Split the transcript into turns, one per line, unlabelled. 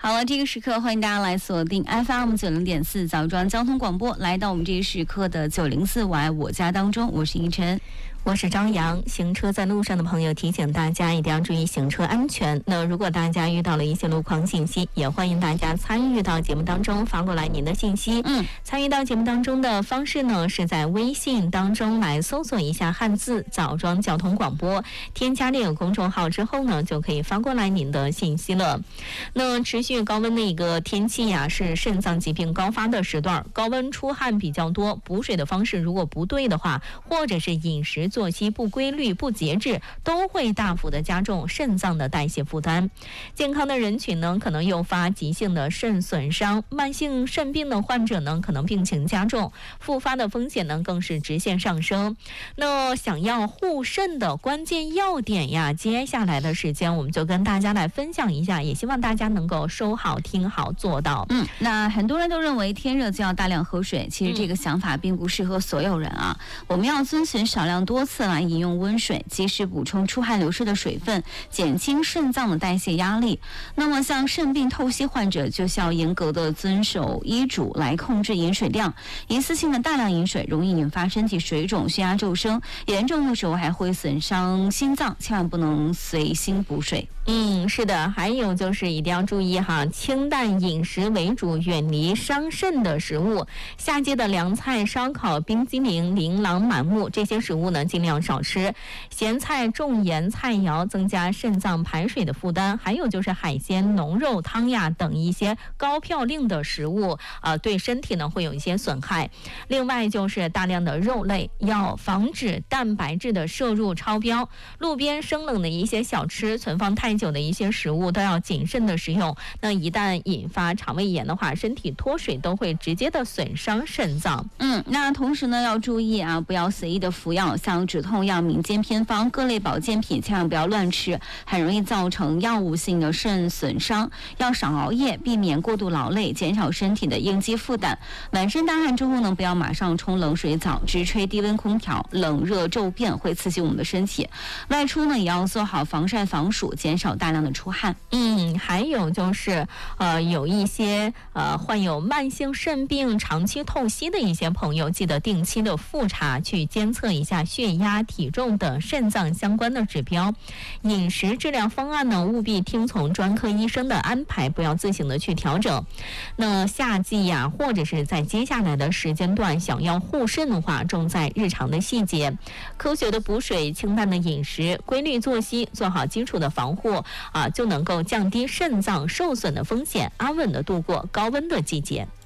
好了，这个时刻欢迎大家来锁定 FM90.4枣庄交通广播，来到我们这一时刻的904我爱我家当中，我是依晨。
我是张扬。行车在路上的朋友，提醒大家一定要注意行车安全。那如果大家遇到了一些路况信息，也欢迎大家参与到节目当中，发过来您的信息。参与到节目当中的方式呢，是在微信当中来搜索一下汉字枣庄交通广播，添加这个公众号之后呢，就可以发过来您的信息了。那持续高温的一个天气呀，是肾脏疾病高发的时段，高温出汗比较多，补水的方式如果不对的话，或者是饮食作息不规律、不节制，都会大幅的加重肾脏的代谢负担。健康的人群呢，可能诱发急性的肾损伤；慢性肾病的患者呢，可能病情加重，复发的风险呢更是直线上升。那想要护肾的关键要点呀，接下来的时间我们就跟大家来分享一下，也希望大家能够收好、听好、做到。
那很多人都认为天热就要大量喝水，其实这个想法并不适合所有人啊。我们要遵循少量多次来饮用温水，及时补充出汗流失的水分，减轻肾脏的代谢压力。那么像肾病透析患者，就需要严格的遵守医嘱来控制饮水量。一次性的大量饮水容易引发身体水肿、血压骤升，严重的时候还会损伤心脏，千万不能随心补水。
是的，还有就是一定要注意哈，清淡饮食为主，远离伤肾的食物。夏季的凉菜、烧烤、冰激凌、琳琅满目，这些食物呢尽量少吃。咸菜、重盐菜肴增加肾脏排水的负担。还有就是海鲜、浓肉汤呀等一些高嘌呤的食物，对身体呢会有一些损害。另外就是大量的肉类，要防止蛋白质的摄入超标。路边生冷的一些小吃、存放太久的一些食物都要谨慎的食用。那一旦引发肠胃炎的话，身体脱水都会直接的损伤肾脏。
那同时呢要注意啊，不要随意的服药，像止痛药、民间偏方、各类保健品千万不要乱吃，很容易造成药物性的肾损伤。要少熬夜，避免过度劳累，减少身体的应激负担。满身大汗之后呢，不要马上冲冷水澡，直吹低温空调，冷热骤变会刺激我们的身体。外出呢也要做好防晒防暑，减少大量的出汗。
还有就是有一些患有慢性肾病、长期透析的一些朋友，记得定期的复查，去监测一下血压、体重等肾脏相关的指标。饮食治疗方案呢，务必听从专科医生的安排，不要自行的去调整。那夏季呀，或者是在接下来的时间段，想要护肾的话，重在日常的细节，科学的补水、清淡的饮食、规律作息，做好基础的防护就能够降低肾脏受损的风险，安稳的度过高温的季节。